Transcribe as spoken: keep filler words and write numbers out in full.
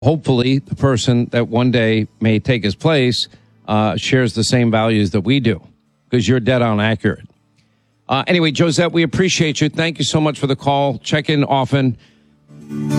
hopefully the person that one day may take his place uh, shares the same values that we do, because you're dead on accurate. Uh, anyway, Josette, we appreciate you. Thank you so much for the call. Check in often.